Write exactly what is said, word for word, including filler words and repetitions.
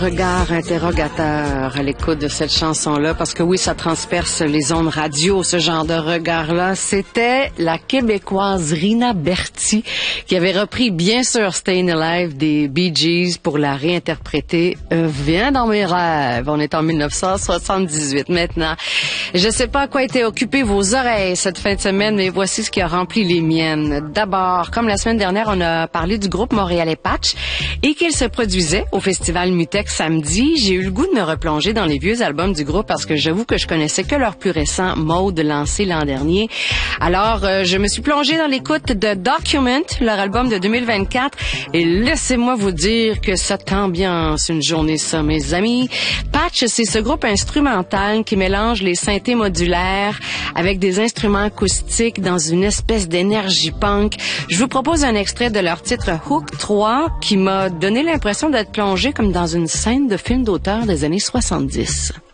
Regard interrogateur à l'écoute de cette chanson-là, parce que oui, ça transperce les ondes radio, ce genre de regard-là. C'était la Québécoise Rina Berti qui avait repris, bien sûr, Stayin' Alive des Bee Gees pour la réinterpréter. Euh, Viens dans mes rêves. On est en mille neuf cent soixante-dix-huit maintenant. Je sais pas à quoi étaient occupées vos oreilles cette fin de semaine, mais voici ce qui a rempli les miennes. D'abord, comme la semaine dernière, on a parlé du groupe montréalais Patch et qu'il se produisait au Festival Mutex samedi, j'ai eu le goût de me replonger dans les vieux albums du groupe parce que j'avoue que je connaissais que leur plus récent Mode lancé l'an dernier. Alors, euh, je me suis plongée dans l'écoute de Document, leur album de deux mille vingt-quatre, et laissez-moi vous dire que cette ambiance, une journée ça, mes amis. Patch, c'est ce groupe instrumental qui mélange les synthés modulaires avec des instruments acoustiques dans une espèce d'énergie punk. Je vous propose un extrait de leur titre Hook trois qui m'a donné l'impression d'être plongée comme dans une scène de film d'auteur des années soixante-dix.